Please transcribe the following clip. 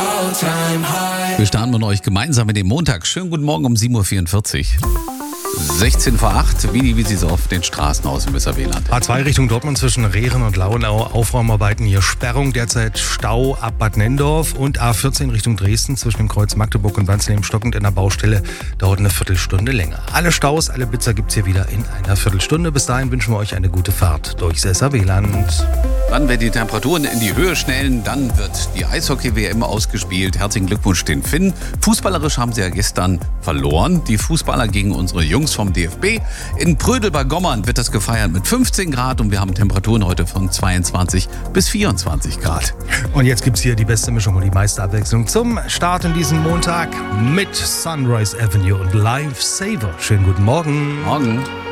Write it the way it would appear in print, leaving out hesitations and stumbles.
Wir starten mit euch gemeinsam in den Montag. Schönen guten Morgen um 7.44 Uhr. 16 vor 8, wie sieht es auf den Straßen aus im Weserwehland? A2 Richtung Dortmund zwischen Rehren und Lauenau, Aufräumarbeiten, hier Sperrung, derzeit Stau ab Bad Nenndorf, und A14 Richtung Dresden zwischen dem Kreuz Magdeburg und Wansleben stockend in der Baustelle, dauert eine Viertelstunde länger. Alle Staus, alle Blitzer gibt's hier wieder in einer Viertelstunde. Bis dahin wünschen wir euch eine gute Fahrt durchs Weserwehland. Dann, wenn die Temperaturen in die Höhe schnellen, dann wird die Eishockey-WM ausgespielt. Herzlichen Glückwunsch den Finnen. Fußballerisch haben sie ja gestern verloren. Die Fußballer gegen unsere Jungs vom DFB. In Prödel bei Gommern wird das gefeiert mit 15 Grad und wir haben Temperaturen heute von 22 bis 24 Grad. Und jetzt gibt's hier die beste Mischung und die meiste Abwechslung zum Start in diesen Montag mit Sunrise Avenue und Lifesaver. Schönen guten Morgen. Morgen.